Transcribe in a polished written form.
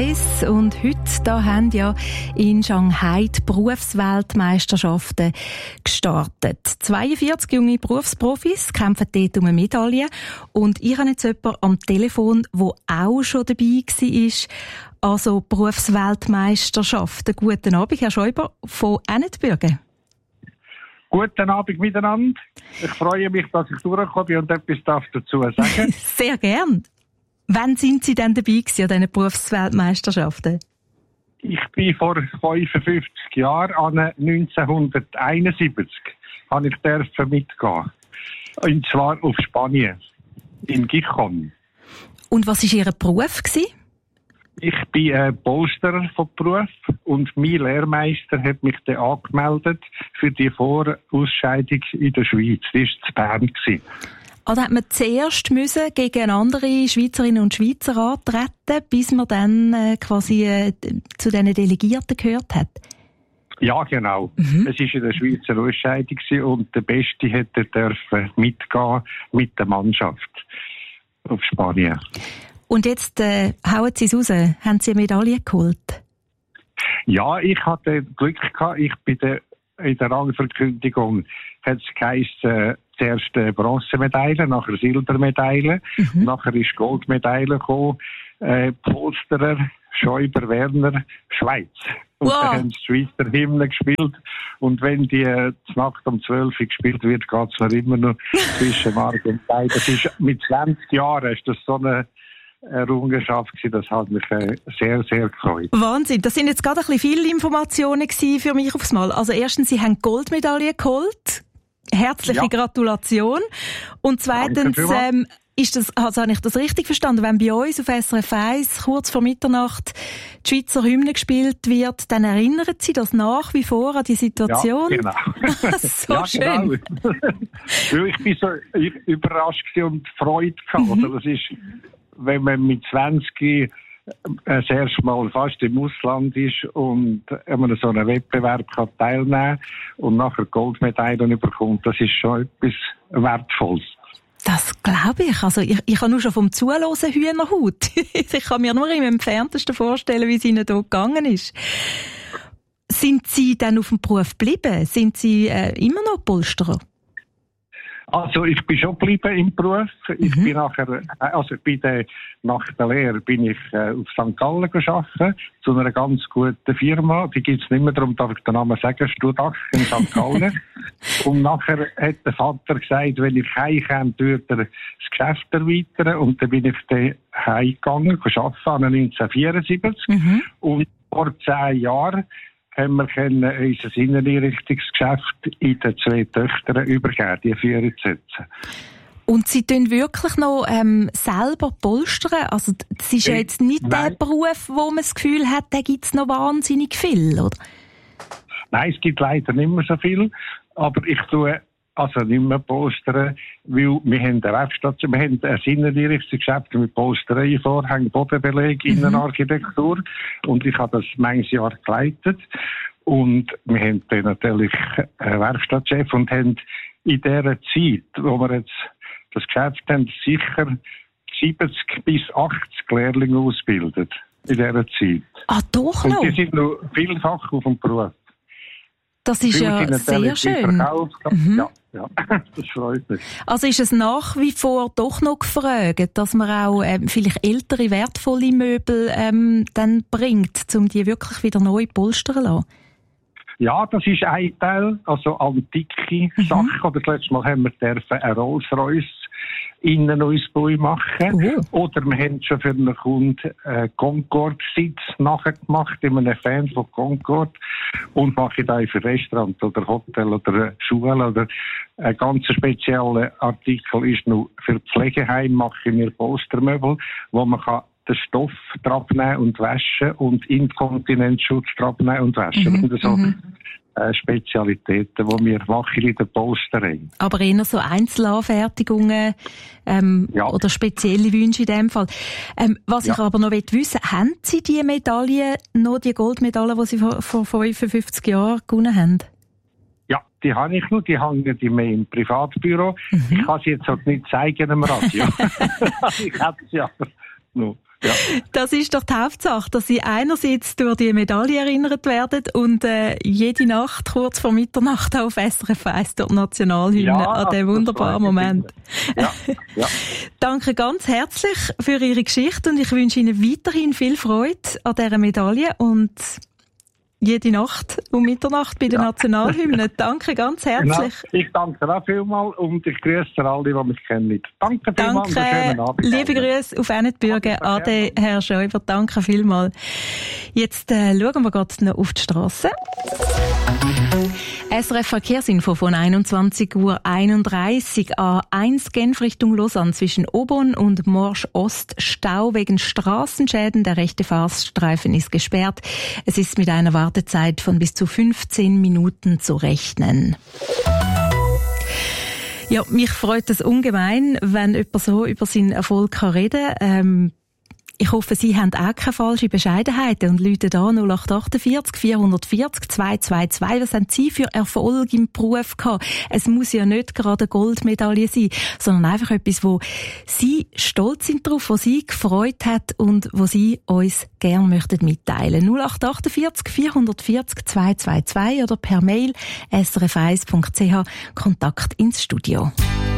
1 und heute da haben ja in Shanghai die Berufsweltmeisterschaften gestartet. 42 junge Berufsprofis kämpfen dort um eine Medaille und ich habe jetzt jemanden am Telefon, der auch schon dabei war. Also Berufsweltmeisterschaften. Guten Abend, Herr Schäuber von Ennetbürgen. Guten Abend miteinander. Ich freue mich, dass ich durchgekommen bin und etwas dazu sagen darf. Sehr gern. Wann sind Sie denn dabei gewesen an diesen Berufsweltmeisterschaften? Ich bin vor 55 Jahren, an 1971, habe ich mitgehen. Und zwar auf Spanien, in Gijón. Und was war Ihr Beruf gewesen? Ich bin Polsterer von Beruf und mein Lehrmeister hat mich dann angemeldet für die Vorausscheidung in der Schweiz. Das war in Bern. Also hat man zuerst gegen andere Schweizerinnen und Schweizer antreten, bis man dann quasi zu diesen Delegierten gehört hat? Ja, genau. Es war in der Schweizer Ausscheidung und der Beste hätte dürfen mitgehen mit der Mannschaft auf Spanien. Und jetzt hauen Sie es raus. Haben Sie eine Medaille geholt? Ja, ich hatte Glück gehabt. Ich bin in der Rangverkündigung hat es geheißen, zuerst Bronzemedaille, nachher Silbermedaille, nachher ist Goldmedaille gekommen, Polsterer, Schäuber, Werner, Schweiz. Und dann haben sie die Schweizer Hymne gespielt. Und wenn die Nacht um 12 Uhr gespielt wird, geht es mir immer noch zwischen Mark und Bein. Das ist, mit 20 Jahren ist das so eine Errungenschaft gewesen. Das hat mich sehr, sehr gefreut. Wahnsinn. Das sind jetzt gerade ein bisschen viele Informationen gewesen für mich aufs Mal. Also erstens, Sie haben Goldmedaille geholt. Herzliche Gratulation. Und zweitens, ist das, also habe ich das richtig verstanden? Wenn bei uns auf SRF 1 kurz vor Mitternacht die Schweizer Hymne gespielt wird, dann erinnern Sie das nach wie vor an die Situation? Ja, genau. So ja, schön. Genau. Ich bin so überrascht und Freude gehabt. Oder? Das ist, wenn man mit 20 das erste Mal fast im Ausland ist und an so einem Wettbewerb kann teilnehmen und nachher Goldmedaillen bekommt, das ist schon etwas Wertvolles. Das glaube ich. Also ich habe nur schon vom Zuhören Hühnerhaut. Ich kann mir nur im Entferntesten vorstellen, wie es Ihnen hier gegangen ist. Sind Sie dann auf dem Beruf geblieben? Sind Sie immer noch Polsterer? Also ich bin schon geblieben im Beruf. Ich bin nachher, nach der Lehre bin ich auf St. Gallen gearbeitet, zu einer ganz guten Firma. Die gibt's nicht mehr, darum darf ich den Namen sagen, Studach in St. Gallen. Und nachher hat der Vater gesagt, wenn ich heimkomme, würde er das Geschäft erweitern. Und dann bin ich dann heimgegangen, arbeiten, 1974. Und vor 10 Jahren haben wir unser Inneneinrichtungsgeschäft in den 2 Töchtern übergeben, die führen zu setzen. Und Sie tun wirklich noch selber polstern? Also das ist ja jetzt nicht der Beruf, wo man das Gefühl hat, da gibt es noch wahnsinnig viel, oder? Nein, es gibt leider nicht mehr so viel, aber ich tue also nicht mehr polstern, weil wir haben eine Werkstatt, wir haben ein Inneneinrichtungsgeschäft mit Polsterei, Vorhängen, Bodenbeleg, Innenarchitektur und ich habe das manches Jahr geleitet und wir haben dann natürlich einen Werkstattchef und haben in dieser Zeit, wo wir jetzt das Geschäft haben, sicher 70 bis 80 Lehrlinge ausgebildet in dieser Zeit. Ah, doch noch? Und die sind noch vielfach auf dem Beruf. Das ist ja sehr schön. Ja, das freut mich. Also ist es nach wie vor doch noch gefragt, dass man auch vielleicht ältere, wertvolle Möbel dann bringt, um die wirklich wieder neu polstern zu lassen? Ja, das ist ein Teil, also antike Sachen. Oder das letzte Mal haben wir einen Rolls-Royce Innenausbau machen. Oder wir haben schon für einen Kunden Concorde-Sitz nachgemacht, in einem Fan von Concorde. Und mache da für Restaurant oder Hotel oder Schule oder ein ganz spezieller Artikel ist noch für Pflegeheim, mache ich Polstermöbel, wo man kann den Stoff abnehmen und waschen und Inkontinenzschutz abnehmen und waschen. Das sind so Spezialitäten, die wir machen in der Polsterei. Aber eher so Einzelanfertigungen oder spezielle Wünsche in dem Fall. Was ich aber noch wissen will, haben Sie die Medaille, noch die Goldmedaille, die Sie vor 55 Jahren gewonnen haben? Ja, die habe ich noch, die hängen die mehr im Privatbüro. Ich kann sie jetzt halt nicht zeigen am Radio. Ich habe sie aber noch. Ja. Das ist doch die Hauptsache, dass Sie einerseits durch die Medaille erinnert werden und jede Nacht, kurz vor Mitternacht, auf SRF 1 durch die Nationalhymne an diesem wunderbaren Moment. Ja. Danke ganz herzlich für Ihre Geschichte und ich wünsche Ihnen weiterhin viel Freude an dieser Medaille und jede Nacht um Mitternacht bei der Nationalhymne. Danke ganz herzlich. Genau. Ich danke auch vielmals und ich grüße alle, die mich kennen. Danke vielmals. Danke. Liebe Grüße auf Ennetbürgen. Ade, Herr Schäuber. Danke vielmals. Jetzt schauen wir gerade noch auf die Strasse. SRF Verkehrsinfo von 21:31 Uhr. A1 Genf Richtung Lausanne zwischen Aubonne und Morsch Ost. Stau wegen Straßenschäden. Der rechte Fahrstreifen ist gesperrt. Es ist mit einer Wartezeit von bis zu 15 Minuten zu rechnen. Ja, mich freut es ungemein, wenn jemand so über seinen Erfolg reden kann. Ich hoffe, Sie haben auch keine falsche Bescheidenheiten und rufen da 0848 440 222. Was haben Sie für Erfolg im Beruf gehabt? Es muss ja nicht gerade eine Goldmedaille sein, sondern einfach etwas, wo Sie stolz sind drauf, wo Sie gefreut hat und wo Sie uns gerne möchten mitteilen. 0848 440 222 oder per Mail srf1.ch Kontakt ins Studio.